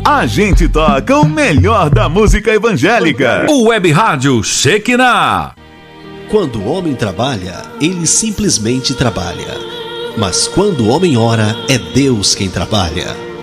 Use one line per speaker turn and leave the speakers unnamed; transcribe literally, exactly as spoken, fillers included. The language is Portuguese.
A gente toca o melhor da música evangélica.
O Web Rádio Shekinah.
Quando o homem trabalha, ele simplesmente trabalha. Mas quando o homem ora, é Deus quem trabalha.